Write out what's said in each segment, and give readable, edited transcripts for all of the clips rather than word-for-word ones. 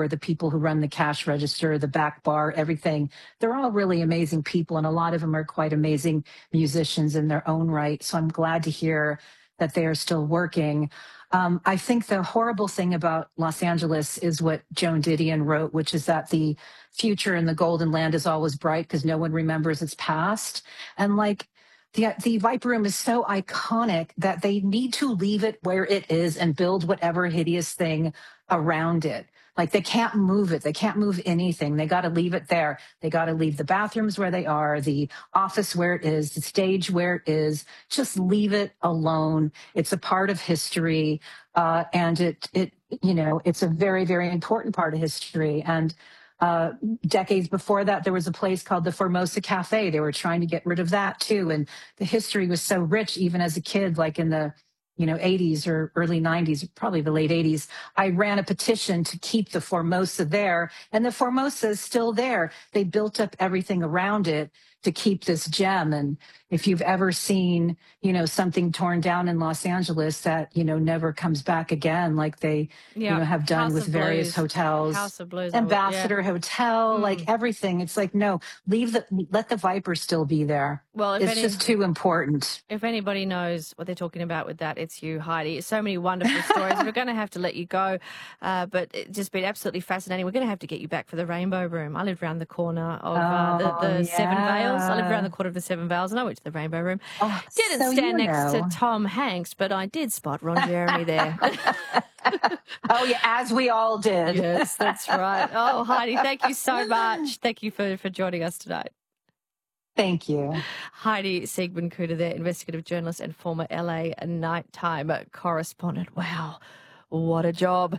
or the people who run the cash register, the back bar, everything. They're all really amazing people, and a lot of them are quite amazing musicians in their own right. So I'm glad to hear that they are still working. I think the horrible thing about Los Angeles is what Joan Didion wrote, which is that the future in the Golden Land is always bright because no one remembers its past. And like the Viper Room is so iconic that they need to leave it where it is and build whatever hideous thing around it. Like they can't move it. They can't move anything. They got to leave it there. They got to leave the bathrooms where they are, the office where it is, the stage where it is. Just leave it alone. It's a part of history. And it's a very, very important part of history. And decades before that, there was a place called the Formosa Cafe. They were trying to get rid of that too. And the history was so rich, even as a kid, like in the 80s or early 90s, probably the late 80s, I ran a petition to keep the Formosa there. And the Formosa is still there. They built up everything around it to keep this gem. And if you've ever seen, something torn down in Los Angeles that, never comes back again, like they, have done House with of various Blues. hotels, House of Blues, Ambassador Hotel, like everything. It's like, no, let the Viper still be there. Well, it's just too important. If anybody knows what they're talking about with that, it's you, Heidi. So many wonderful stories. We're going to have to let you go, but it's just been absolutely fascinating. We're going to have to get you back for the Rainbow Room. I lived around the corner of the Seven Veils. I lived around the corner of the Seven Veils, and I went to the Rainbow Room. Didn't stand next to Tom Hanks, but I did spot Ron Jeremy there. Oh, yeah, as we all did. Yes, that's right. Oh, Heidi, thank you so much. Thank you for joining us tonight. Thank you. Heidi Siegmund-Cooter there, investigative journalist and former LA nighttime correspondent. Wow, what a job.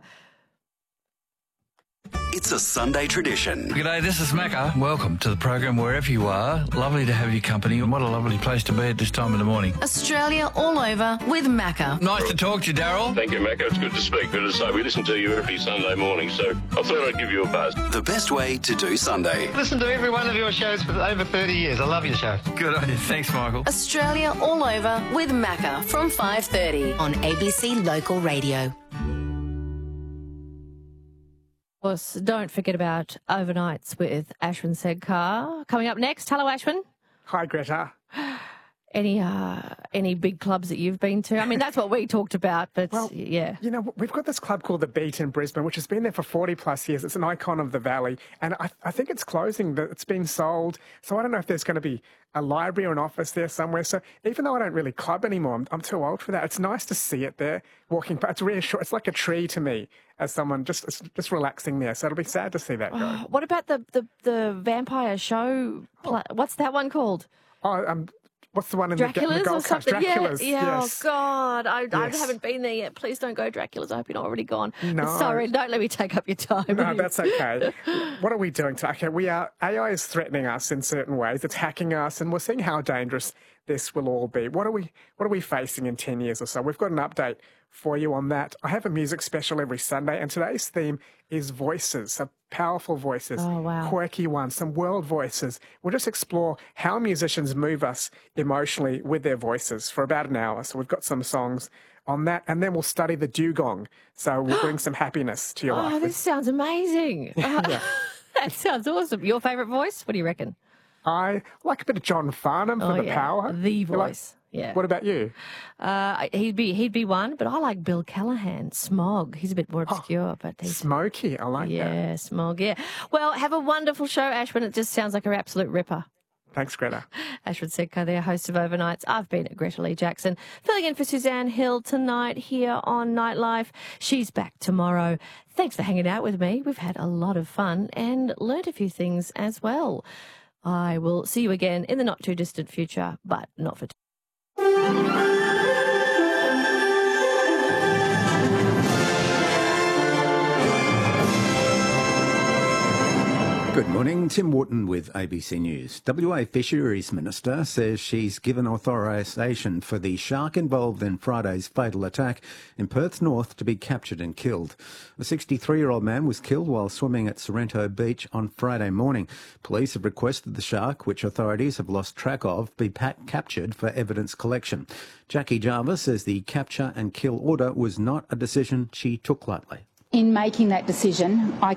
It's a Sunday tradition. G'day, this is Macca. Welcome to the program wherever you are. Lovely to have your company, and what a lovely place to be at this time of the morning. Australia all over with Macca. Nice to talk to you, Daryl. Thank you, Macca. It's good to speak. Good to say, we listen to you every Sunday morning, so I thought I'd give you a buzz. The best way to do Sunday. Listen to every one of your shows for over 30 years. I love your show. Good on you. Thanks, Michael. Australia all over with Macca from 5:30 on ABC Local Radio. Of course, don't forget about Overnights with Ashwin Sedkar. Coming up next. Hello, Ashwin. Hi, Greta. Any big clubs that you've been to? I mean, that's what we talked about, but yeah. We've got this club called The Beat in Brisbane, which has been there for 40 plus years. It's an icon of the Valley, and I think it's closing. It's been sold, so I don't know if there's going to be a library or an office there somewhere. So even though I don't really club anymore, I'm too old for that. It's nice to see it there, walking. It's reassuring. It's like a tree to me, as someone just relaxing there. So it'll be sad to see that go. What about the vampire show? What's that one called? What's the one in Dracula's the Gold Coast? Dracula's, yeah. yes. Oh, God. I haven't been there yet. Please don't go Dracula's. I hope you're not already gone. No. Sorry, don't let me take up your time. No, that's okay. What are we doing? Okay, AI is threatening us in certain ways. It's hacking us, and we're seeing how dangerous this will all be. What are we facing in 10 years or so? We've got an update for you on that. I have a music special every Sunday, and today's theme is voices, so powerful voices, quirky ones, some world voices. We'll just explore how musicians move us emotionally with their voices for about an hour. So we've got some songs on that, and then we'll study the dugong. So we'll bring some happiness to your life. Oh, this sounds amazing. Yeah. That sounds awesome. Your favourite voice? What do you reckon? I like a bit of John Farnham for the power. The voice. Yeah. What about you? He'd be one, but I like Bill Callahan, Smog. He's a bit more obscure, but he's smoky. I like that. Yeah, Smog. Yeah. Well, have a wonderful show, Ashwin. It just sounds like an absolute ripper. Thanks, Greta. Ashwin Sedkar there, host of Overnights. I've been Greta Lee Jackson, filling in for Suzanne Hill tonight here on Nightlife. She's back tomorrow. Thanks for hanging out with me. We've had a lot of fun and learned a few things as well. I will see you again in the not too distant future, but not for Good morning, Tim Wharton with ABC News. WA Fisheries Minister says she's given authorisation for the shark involved in Friday's fatal attack in Perth's north to be captured and killed. A 63-year-old man was killed while swimming at Sorrento Beach on Friday morning. Police have requested the shark, which authorities have lost track of, be captured for evidence collection. Jackie Jarvis says the capture and kill order was not a decision she took lightly. In making that decision, I